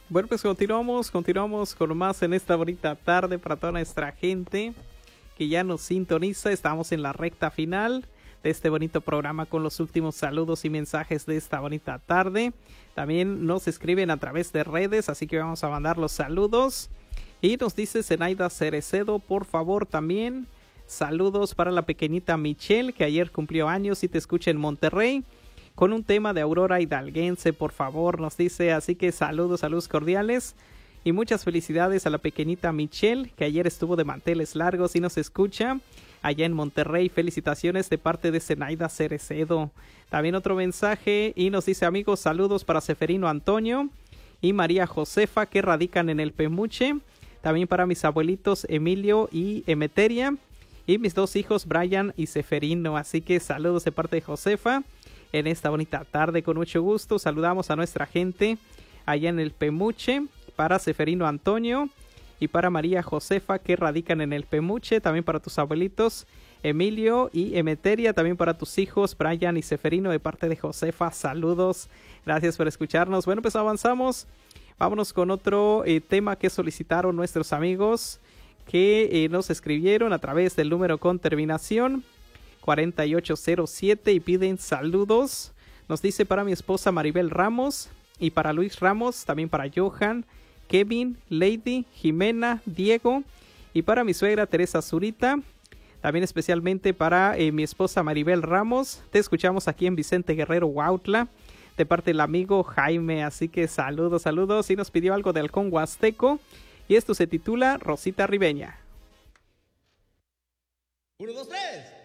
Bueno, pues continuamos con más en esta bonita tarde para toda nuestra gente que ya nos sintoniza. Estamos en la recta final de este bonito programa con los últimos saludos y mensajes de esta bonita tarde. También nos escriben a través de redes, así que vamos a mandar los saludos. Y nos dice Zenaida Cerecedo, por favor también saludos para la pequeñita Michelle, que ayer cumplió años y te escucha en Monterrey, con un tema de Aurora Hidalguense, por favor, nos dice. Así que saludos cordiales y muchas felicidades a la pequeñita Michelle, que ayer estuvo de manteles largos y nos escucha allá en Monterrey. Felicitaciones de parte de Zenaida Cerecedo. También otro mensaje y nos dice, amigos, saludos para Seferino Antonio y María Josefa, que radican en el Pemuche. También para mis abuelitos Emilio y Emeteria y mis dos hijos Brian y Seferino. Así que saludos de parte de Josefa en esta bonita tarde. Con mucho gusto saludamos a nuestra gente allá en el Pemuche, para Seferino Antonio y para María Josefa, que radican en el Pemuche. También para tus abuelitos Emilio y Emeteria, también para tus hijos Brian y Seferino de parte de Josefa. Saludos, gracias por escucharnos. Bueno, pues avanzamos. Vámonos con otro tema que solicitaron nuestros amigos que nos escribieron a través del número con terminación 4807 y piden saludos. Nos dice, para mi esposa Maribel Ramos y para Luis Ramos, también para Johan, Kevin, Lady, Jimena, Diego y para mi suegra Teresa Zurita. También especialmente para mi esposa Maribel Ramos. Te escuchamos aquí en Vicente Guerrero, Huautla, de parte del amigo Jaime. Así que saludos. Y nos pidió algo de Halcón Huasteco y esto se titula Rosita Ribeña. 1, 2, 3.